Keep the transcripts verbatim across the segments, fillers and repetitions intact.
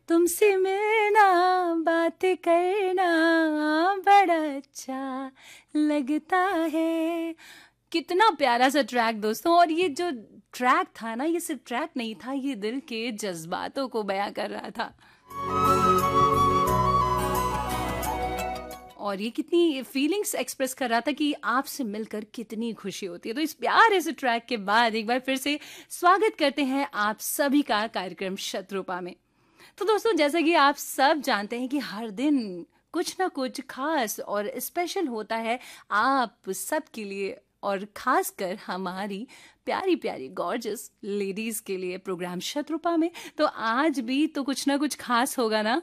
तुमसे मिलना बातें करना बड़ा अच्छा लगता है। कितना प्यारा सा ट्रैक दोस्तों। और ये जो ट्रैक था ना, ये सिर्फ ट्रैक नहीं था, ये दिल के जज्बातों को बयां कर रहा था। और ये कितनी फीलिंग्स एक्सप्रेस कर रहा था कि आपसे मिलकर कितनी खुशी होती है। तो इस प्यारे से ट्रैक के बाद एक बार फिर से स्वागत करते हैं आप सभी का कार्यक्रम शत्रुपा में। तो दोस्तों, जैसा कि आप सब जानते हैं कि हर दिन कुछ ना कुछ खास और स्पेशल होता है आप सबके लिए, और खासकर हमारी प्यारी प्यारी गॉर्जियस लेडीज के लिए प्रोग्राम शत्रुपा में। तो आज भी तो कुछ ना कुछ खास होगा ना।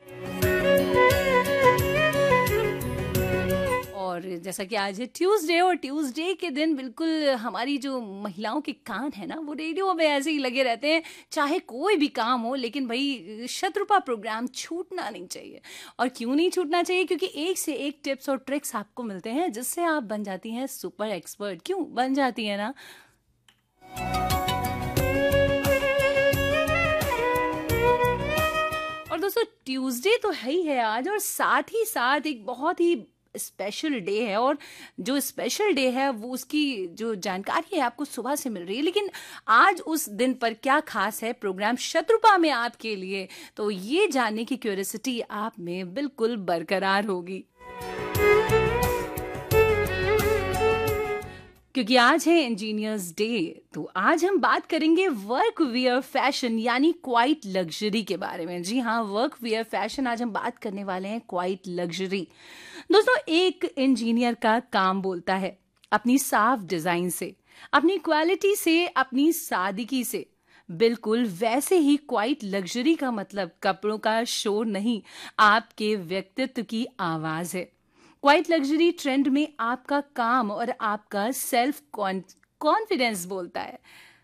और जैसा कि आज है ट्यूसडे, और ट्यूसडे के दिन बिल्कुल हमारी जो महिलाओं के कान है ना, वो रेडियो में ऐसे ही लगे रहते हैं, चाहे कोई भी काम हो, लेकिन भाई शत्रुपा प्रोग्राम छूटना नहीं चाहिए। और क्यों नहीं छूटना चाहिए? क्योंकि एक से एक टिप्स और ट्रिक्स आपको मिलते हैं जिससे आप बन जाती हैं सुपर एक्सपर्ट। क्यों बन जाती है ना। और दोस्तों, ट्यूसडे तो है ही है आज, और साथ ही साथ एक बहुत ही स्पेशल डे है। और जो स्पेशल डे है वो उसकी जो जानकारी है आपको सुबह से मिल रही है, लेकिन आज उस दिन पर क्या खास है प्रोग्राम शत्रुपा में आपके लिए, तो ये जानने की क्यूरियोसिटी आप में बिल्कुल बरकरार होगी। क्योंकि आज है इंजीनियर्स डे, तो आज हम बात करेंगे वर्क वियर फैशन यानी क्वाइट लग्जरी के बारे में। जी हाँ, वर्क वियर फैशन आज हम बात करने वाले हैं, क्वाइट लग्जरी। दोस्तों, एक इंजीनियर का काम बोलता है अपनी साफ डिजाइन से, अपनी क्वालिटी से, अपनी सादगी से। बिल्कुल वैसे ही क्वाइट लग्जरी का मतलब कपड़ों का शोर नहीं, आपके व्यक्तित्व की आवाज है। क्वाइट लग्जरी ट्रेंड में आपका काम और आपका सेल्फ कॉन्फिडेंस बोलता है।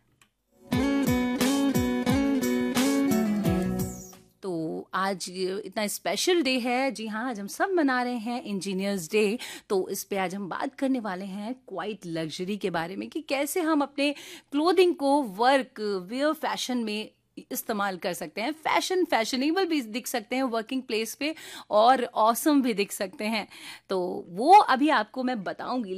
तो आज इतना स्पेशल डे है। जी हाँ, आज हम सब मना रहे हैं इंजीनियर्स डे। तो इस पे आज हम बात करने वाले हैं क्वाइट लग्जरी के बारे में कि कैसे हम अपने क्लोथिंग को वर्क वियर फैशन में इस्तेमाल कर सकते हैं। फैशन फैशनेबल भी दिख सकते हैं वर्किंग प्लेस पे, और ऑसम भी दिख सकते हैं। तो वो अभी आपको मैं बताऊंगी।